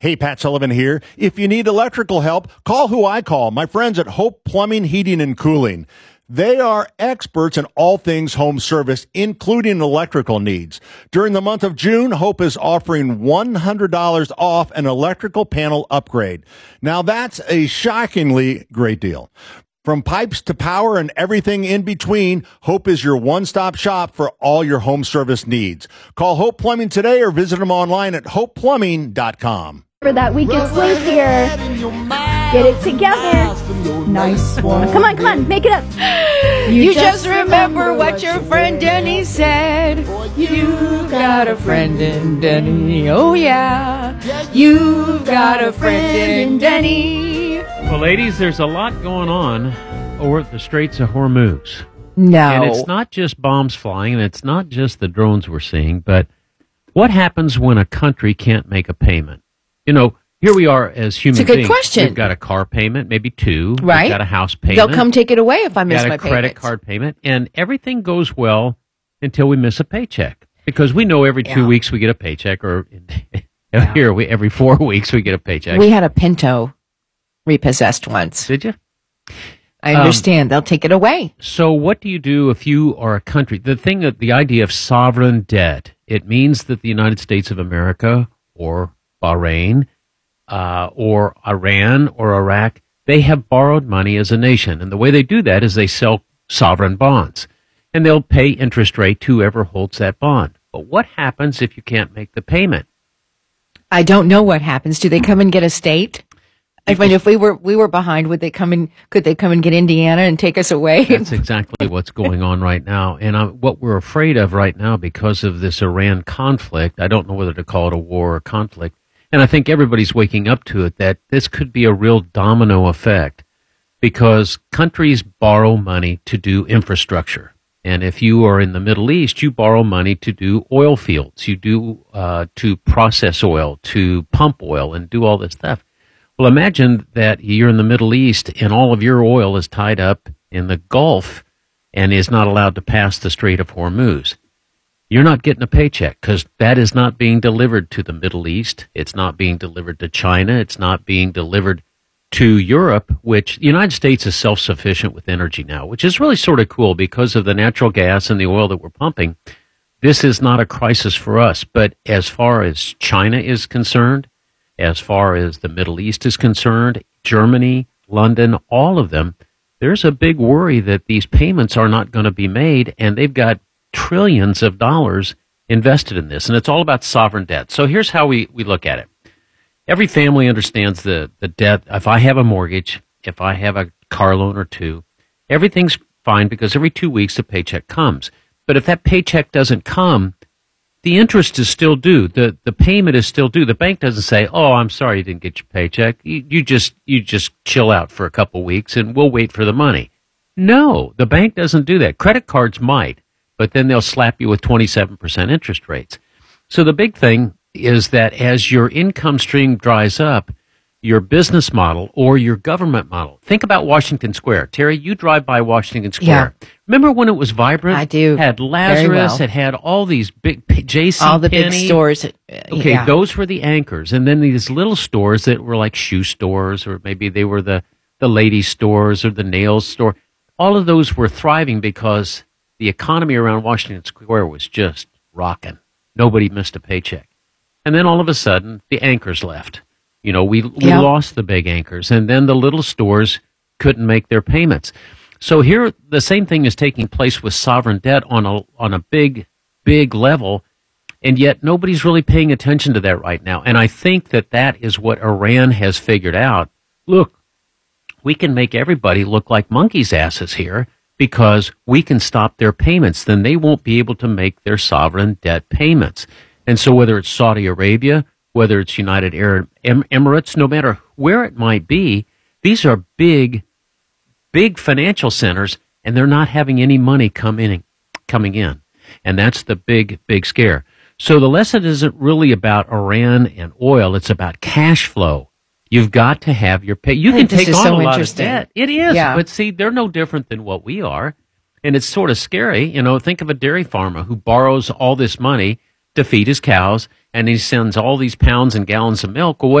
Hey, Pat Sullivan here. If you need electrical help, call who I call, my friends at Hope Plumbing, Heating, and Cooling. They are experts in all things home service, including electrical needs. During the month of June, Hope is offering $100 off an electrical panel upgrade. Now, that's a shockingly great deal. From pipes to power and everything in between, Hope is your one-stop shop for all your home service needs. Call Hope Plumbing today or visit them online at hopeplumbing.com. For that week it's late here. Get it together. Nice one. Come on, make it up. You just remember what your friend Denny said. You got a friend in Denny. Oh yeah. You've got a friend in Denny. Well, ladies, there's a lot going on over at the Straits of Hormuz. No. And it's not just bombs flying, and it's not just the drones we're seeing, but what happens when a country can't make a payment? You know, here we are as human beings. It's a good question. We've got a car payment, maybe two. Right. We've got a house payment. They'll come take it away if I miss my payment. Got a credit card payment. And everything goes well until we miss a paycheck. Because we know every 2 weeks we get a paycheck, or here every 4 weeks we get a paycheck. We had a Pinto repossessed once. Did you? I understand. They'll take it away. So what do you do if you are a country? The idea of sovereign debt, it means that the United States of America or Bahrain or Iran or Iraq, they have borrowed money as a nation. And the way they do that is they sell sovereign bonds. And they'll pay interest rate to whoever holds that bond. But what happens if you can't make the payment? I don't know what happens. Do they come and get a state? I mean, if we were behind, could they come and get Indiana and take us away? That's exactly what's going on right now. And what we're afraid of right now because of this Iran conflict, I don't know whether to call it a war or conflict, and I think everybody's waking up to it, that this could be a real domino effect because countries borrow money to do infrastructure. And if you are in the Middle East, you borrow money to do oil fields. You do to process oil, to pump oil, and do all this stuff. Well, imagine that you're in the Middle East and all of your oil is tied up in the Gulf and is not allowed to pass the Strait of Hormuz. You're not getting a paycheck because that is not being delivered to the Middle East. It's not being delivered to China. It's not being delivered to Europe, which the United States is self-sufficient with energy now, which is really sort of cool because of the natural gas and the oil that we're pumping. This is not a crisis for us. But as far as China is concerned, as far as the Middle East is concerned, Germany, London, all of them, there's a big worry that these payments are not going to be made, and they've got trillions of dollars invested in this, and it's all about sovereign debt. So here's how we look at it. Every family understands the debt. If I have a mortgage, if I have a car loan or two, everything's fine because every 2 weeks a paycheck comes. But if that paycheck doesn't come, the interest is still due. The payment is still due. The bank doesn't say, "Oh, I'm sorry you didn't get your paycheck. You just chill out for a couple weeks and we'll wait for the money." No, the bank doesn't do that. Credit cards might, but then they'll slap you with 27% interest rates. So the big thing is that as your income stream dries up, your business model or your government model. Think about Washington Square. Terry, you drive by Washington Square. Yeah. Remember when it was vibrant? I do. It had Lazarus. It had all these big JCPenney. All the big stores. Okay, those were the anchors. And then these little stores that were like shoe stores, or maybe they were the ladies' stores or the nails store. All of those were thriving because the economy around Washington Square was just rocking. Nobody missed a paycheck. And then all of a sudden, the anchors left. You know, we lost the big anchors, and then the little stores couldn't make their payments. So here, the same thing is taking place with sovereign debt on a big level, and yet nobody's really paying attention to that right now. And I think that is what Iran has figured out. Look, we can make everybody look like monkeys' asses here because we can stop their payments. Then they won't be able to make their sovereign debt payments. And so whether it's Saudi Arabia, whether it's United Arab Emirates, no matter where it might be, these are big financial centers, and they're not having any money coming in. And that's the big scare. So the lesson isn't really about Iran and oil. It's about cash flow. You've got to have your pay. You can take on a lot of debt. It is. Yeah. But see, they're no different than what we are. And it's sort of scary. You know, think of a dairy farmer who borrows all this money to feed his cows, and he sends all these pounds and gallons of milk. Well,